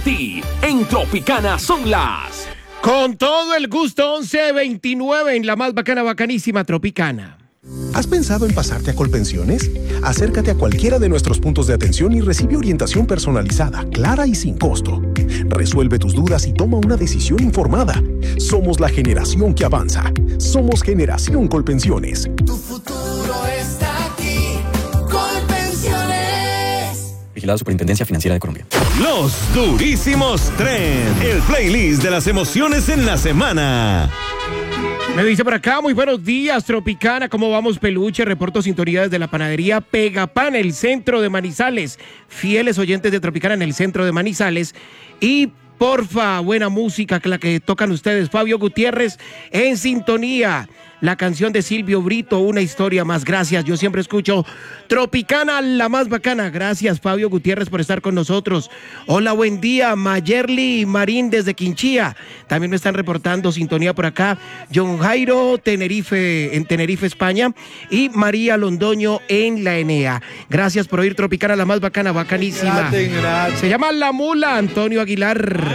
En Tropicana son las... Con todo el gusto, 11:29 en la más bacana, bacanísima Tropicana. ¿Has pensado en pasarte a Colpensiones? Acércate a cualquiera de nuestros puntos de atención y recibe orientación personalizada, clara y sin costo. Resuelve tus dudas y toma una decisión informada. Somos la generación que avanza. Somos Generación Colpensiones. Tu futuro está aquí. Colpensiones. Vigilado Superintendencia Financiera de Colombia. Los Durísimos Trend, el playlist de las emociones en la semana. Me dice por acá, muy buenos días, Tropicana. ¿Cómo vamos, peluche? Reporto sintonía desde la panadería Pegapan, el centro de Manizales. Fieles oyentes de Tropicana en el centro de Manizales. Y porfa, buena música que la que tocan ustedes. Fabio Gutiérrez en sintonía. La canción de Silvio Brito, Una historia más. Gracias, yo siempre escucho Tropicana, la más bacana. Gracias, Fabio Gutiérrez, por estar con nosotros. Hola, buen día, Mayerly Marín desde Quinchía. También me están reportando sintonía por acá. John Jairo, en Tenerife, España. Y María Londoño en la Enea. Gracias por oír Tropicana, la más bacana, bacanísima. Gracias. Se llama La Mula, Antonio Aguilar.